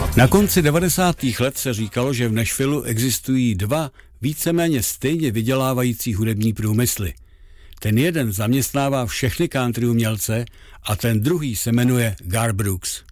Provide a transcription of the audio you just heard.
Na konci 90. let se říkalo, že v Nashvillu existují dva víceméně stejně vydělávající hudební průmysly. Ten jeden zaměstnává všechny country umělce a ten druhý se jmenuje Gar Brooks.